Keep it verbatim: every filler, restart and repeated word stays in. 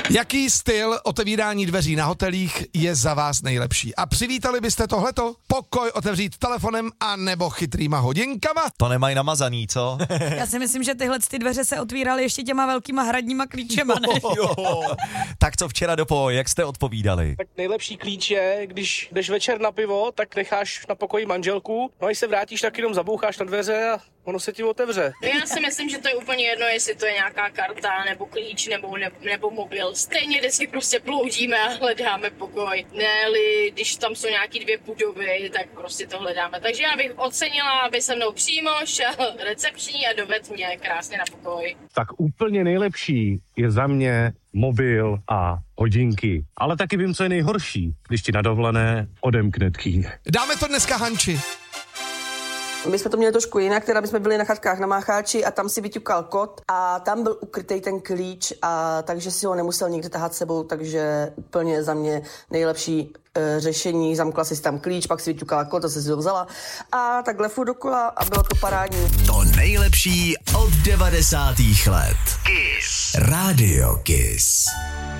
Jaký styl otevírání dveří na hotelích je za vás nejlepší? A přivítali byste tohleto? Pokoj otevřít telefonem a nebo chytrýma hodinkama? To nemají namazaný, co? Já si myslím, že tyhle ty dveře se otvíraly ještě těma velkýma hradníma klíčema, ne? Jo. Tak co včera dopo, jak jste odpovídali? Tak nejlepší klíč je, když jdeš večer na pivo, tak necháš na pokoji manželku, no a když se vrátíš, tak jenom zaboucháš na dveře a ono se ti otevře. Já si myslím, že to je úplně jedno, jestli to je nějaká karta, nebo klíč, nebo, ne, nebo mobil. Stejně vždycky prostě bloudíme a hledáme pokoj. Ne-li, když tam jsou nějaký dvě budovy, tak prostě to hledáme. Takže já bych ocenila, aby se mnou přímo šel recepční a dovedl mě krásně na pokoj. Tak úplně nejlepší je za mě mobil a hodinky. Ale taky vím, co je nejhorší, když ti na dovolené odemkne tký. Dáme to dneska Hanči. My jsme to měli trošku jinak, teda my jsme byli na chatkách na Mácháči a tam si vyťukal kód a tam byl ukrytej ten klíč, a takže si ho nemusel nikde tahat sebou, takže úplně za mě nejlepší e, řešení. Zamkla si tam klíč, pak si vyťukala kód, zase si ho vzala a takhle furt dokola a bylo to parádní. To nejlepší od devadesátých let. Kiss. Radio Kiss.